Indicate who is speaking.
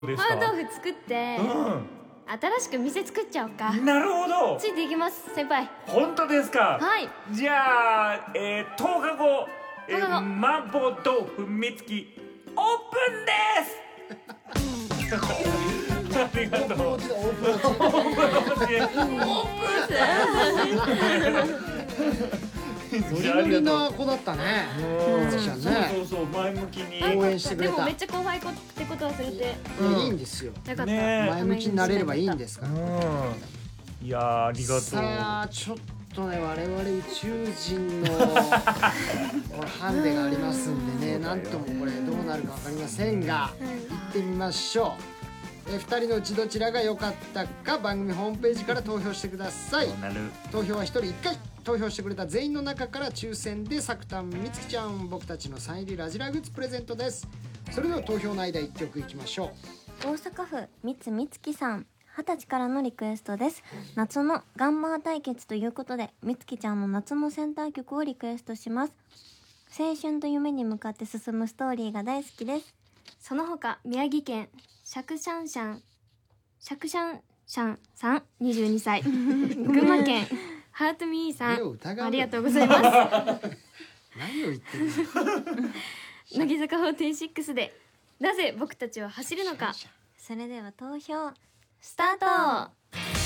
Speaker 1: ですか？
Speaker 2: ハード豆腐作って、新しく店作っちゃおうか。
Speaker 1: なるほど。
Speaker 2: ついていきます先輩。
Speaker 1: 本当ですか？
Speaker 2: はい。
Speaker 1: じゃあ、10日後、麻婆豆腐みつきオープンです。ありがとう。オー
Speaker 3: ノリノリな子だったね。
Speaker 1: そう前向きに
Speaker 3: 応援してくれた。
Speaker 2: でもめっちゃ後輩ってこと忘れて。
Speaker 3: いいんですよ。
Speaker 2: よかった。
Speaker 3: 前向きになれればいいんですから。
Speaker 1: いやありがとう。
Speaker 3: さあちょっとね我々宇宙人のハンデがありますんでね、なんともこれどうなるかわかりませんが、行ってみましょう。2人のうちどちらが良かったか番組ホームページから投票してください。投票は1人1回。投票してくれた全員の中から抽選でさくたんみつきちゃん僕たちのサイン入りラジラグッズプレゼントです。それでは投票の間1曲いきましょ
Speaker 4: う。大阪府みつみつきさん、20歳からのリクエストです。夏のガンマー対決ということでみつきちゃんの夏のセンター曲をリクエストします。青春と夢に向かって進むストーリーが大好きです。
Speaker 2: その他宮城県シャクシャンシャンさん22歳群馬県ハートミーさんありがとうございます。
Speaker 3: 何を言ってる
Speaker 2: 乃木坂46でなぜ僕たちは走るのか。
Speaker 4: それでは投票
Speaker 2: スタート。